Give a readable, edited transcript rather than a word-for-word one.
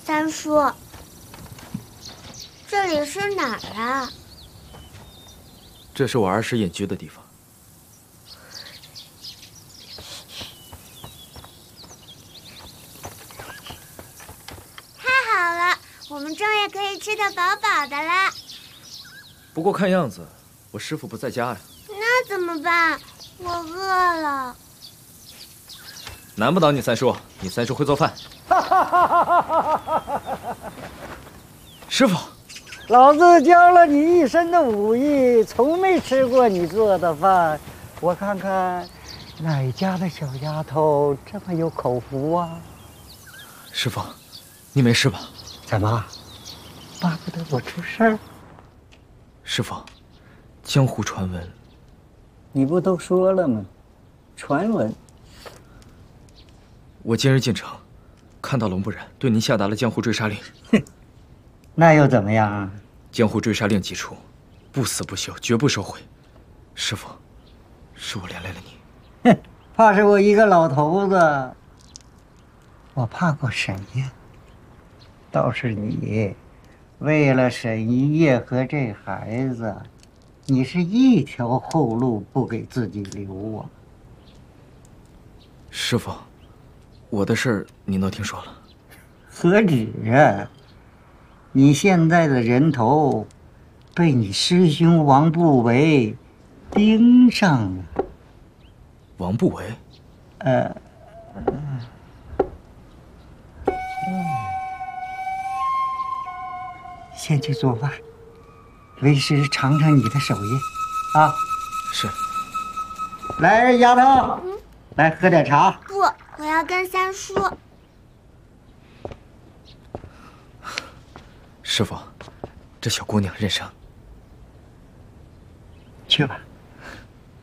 三叔，这里是哪儿啊？ 这是我儿时隐居的地方。 太好了，我们终于可以吃得饱饱的了。 不过看样子，我师傅不在家呀。 那怎么办？我饿了。 难不倒你三叔，你三叔会做饭。师傅， 老子教了你一身的武艺，从没吃过你做的饭。我看看，哪家的小丫头这么有口福啊？ 师傅，你没事吧？ 怎么，巴不得我出事儿？ 师傅，江湖传闻， 你不都说了吗？传闻。 我今日进城，看到龙不染对您下达了江湖追杀令。 哼，那又怎么样啊？ 江湖追杀令既出，不死不休，绝不收回。师傅，是我连累了你。 哼，怕是我一个老头子，我怕过沈夜，倒是你，为了沈一夜和这孩子，你是一条后路不给自己留啊！ 师傅，我的事儿您都听说了？ 何止啊！你现在的人头，被你师兄王不为盯上了。 王不为？ 先去做饭，为师尝尝你的手艺，啊！ 是。 来，丫头，来喝点茶。 不，我要跟三叔。 师傅，这小姑娘认生。 去吧。